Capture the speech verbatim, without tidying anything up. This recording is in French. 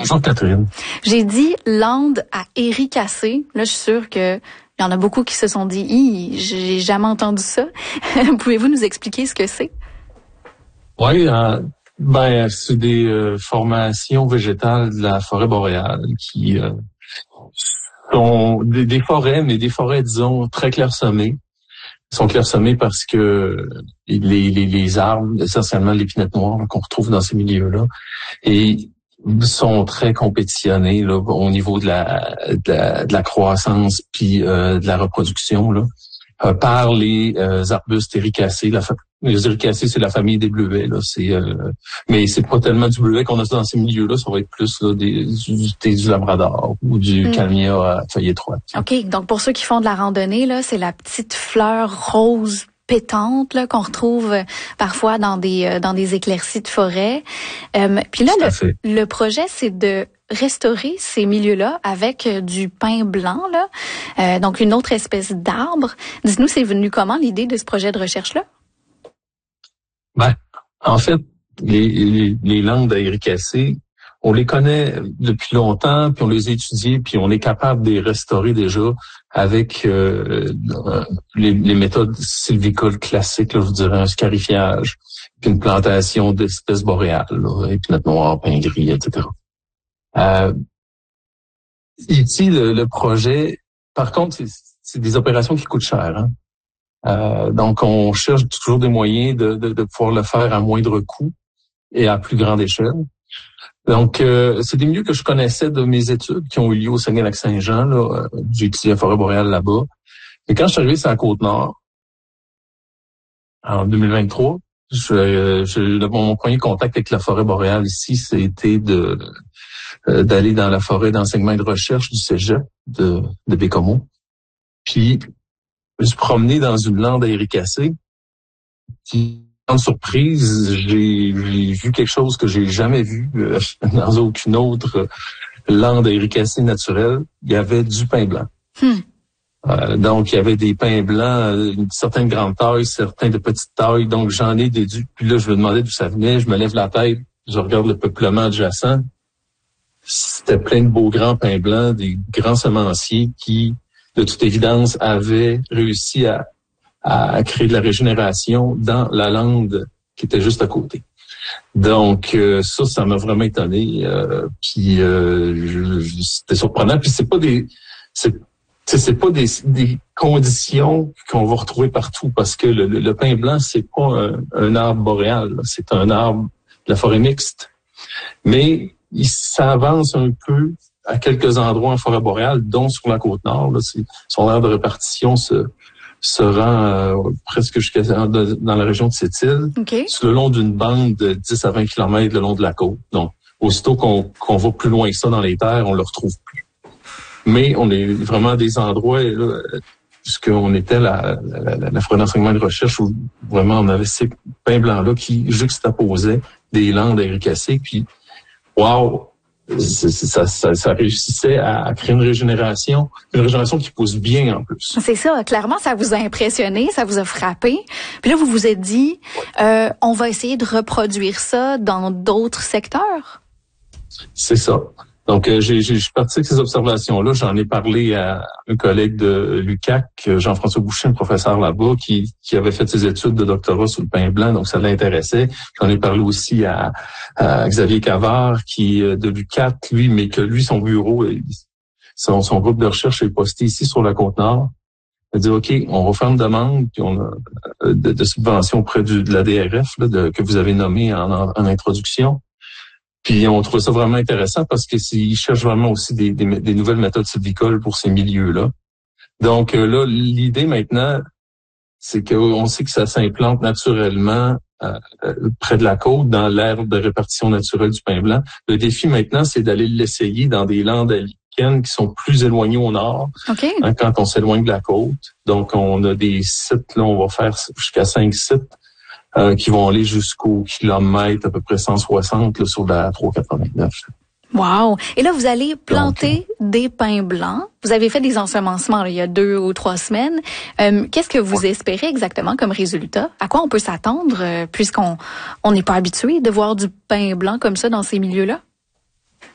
Bonjour Catherine. J'ai dit lande à éricacées. Là, je suis sûre que il y en a beaucoup qui se sont dit, hi, j'ai jamais entendu ça. Pouvez-vous nous expliquer ce que c'est? Oui, euh, ben c'est des euh, formations végétales de la forêt boréale qui euh, sont des, des forêts, mais des forêts, disons, très clairsemées. Ils sont clairsemés parce que les, les, les arbres, essentiellement l'épinette noire qu'on retrouve dans ces milieux-là, et sont très compétitionnés là, au niveau de la, de la, de la croissance puis euh, de la reproduction là, euh, par les euh, arbustes éricacées. La fa- les éricacées, c'est la famille des bleuets. Là, c'est, euh, mais c'est pas tellement du bleuet qu'on a dans ces milieux-là, ça va être plus là, des, du thé du labrador ou du Mm. calmia à feuilles étroites. OK, donc pour ceux qui font de la randonnée, là, c'est la petite fleur rose pétante là qu'on retrouve euh, parfois dans des euh, dans des éclaircies de forêt. Euh, puis là, Tout à le, fait. le projet, c'est de restaurer ces milieux-là avec euh, du pin blanc, là, euh, donc une autre espèce d'arbre. Dites-nous, c'est venu comment l'idée de ce projet de recherche-là? Ben, en fait, les, les, les langues éricacées, on les connaît depuis longtemps, puis on les a étudiées, puis on est capable de les restaurer déjà avec euh, les, les méthodes sylvicoles classiques, là, je vous dirais un scarifiage, puis une plantation d'espèces boréales, là, épinette noire, pin gris, et cetera. Euh, ici, le, le projet, par contre, c'est, c'est des opérations qui coûtent cher, hein. Euh, donc, on cherche toujours des moyens de, de, de pouvoir le faire à moindre coût et à plus grande échelle. Donc, euh, c'est des milieux que je connaissais de mes études qui ont eu lieu au Saguenay-Lac-Saint-Jean. Là, euh, j'ai étudié la forêt boréale là-bas. Et quand je suis arrivé sur la Côte-Nord, en deux mille vingt-trois, je, je, mon premier contact avec la forêt boréale ici, c'était de euh, d'aller dans la forêt d'enseignement et de recherche du cégep de, de Bécomo. Puis, je me suis promené dans une lande à éricacées. Puis, grande surprise, j'ai, j'ai vu quelque chose que j'ai jamais vu euh, dans aucune autre lande à éricacées naturelle. Il y avait du pin blanc. Hmm. Euh, donc, il y avait des pins blancs, euh, une certaine grande taille, certains de petite taille. Donc, j'en ai déduit. Puis là, je me demandais d'où ça venait. Je me lève la tête, je regarde le peuplement adjacent. C'était plein de beaux grands pins blancs, des grands semenciers qui, de toute évidence, avaient réussi à, à créer de la régénération dans la lande qui était juste à côté. Donc, euh, ça, ça m'a vraiment étonné. Euh, puis, euh, je, je, c'était surprenant. Puis, c'est pas des... C'est, c'est pas des, des conditions qu'on va retrouver partout parce que le, le, le pin blanc, c'est pas un, un arbre boréal, là. C'est un arbre de la forêt mixte. Mais il s'avance un peu à quelques endroits en forêt boréale, dont sur la Côte-Nord. Là, c'est, son aire de répartition se, se rend euh, presque jusqu'à dans la région de Sept-Îles, Okay. sur le long d'une bande de dix à vingt kilomètres le long de la côte. Donc, aussitôt qu'on, qu'on va plus loin que ça dans les terres, on le retrouve plus. Mais on est vraiment à des endroits, là, puisqu'on était la, la, la, la forêt d'enseignement et de recherche où vraiment on avait ces pins blancs-là qui juxtaposaient des landes éricacées. Puis, wow! Ça, ça, ça réussissait à créer une régénération, une régénération qui pousse bien en plus. C'est ça, clairement, ça vous a impressionné, ça vous a frappé. Puis là, vous vous êtes dit, euh, on va essayer de reproduire ça dans d'autres secteurs. C'est ça. Donc, euh, j'ai, j'ai, je suis parti avec ces observations-là. J'en ai parlé à un collègue de l'U Q A C, Jean-François Boucher, un professeur là-bas, qui, qui avait fait ses études de doctorat sur le pin blanc, donc ça l'intéressait. J'en ai parlé aussi à, à Xavier Cavard, qui est de l'U Q A C, lui, mais que lui, son bureau, son, son groupe de recherche est posté ici sur la Côte-Nord. Il a dit, OK, on va faire une demande puis on a, de, de subvention auprès du, de l'A D R F là, de, que vous avez nommé en, en, en introduction. Puis on trouve ça vraiment intéressant parce que ils cherchent vraiment aussi des, des, des nouvelles méthodes sylvicoles pour ces milieux-là. Donc euh, là, l'idée maintenant, c'est qu'on sait que ça s'implante naturellement euh, près de la côte, dans l'aire de répartition naturelle du pin blanc. Le défi maintenant, c'est d'aller l'essayer dans des landes aliciennes qui sont plus éloignées au nord, Okay. hein, quand on s'éloigne de la côte. Donc on a des sites, là, on va faire jusqu'à cinq sites. Euh, qui vont aller jusqu'au kilomètre, à peu près cent soixante, là, sur la trois cent quatre-vingt-neuf. Wow! Et là, vous allez planter Donc, des pins blancs. Vous avez fait des ensemencements là, il y a deux ou trois semaines. Euh, qu'est-ce que vous espérez exactement comme résultat? À quoi on peut s'attendre, euh, puisqu'on on n'est pas habitué de voir du pin blanc comme ça dans ces milieux-là?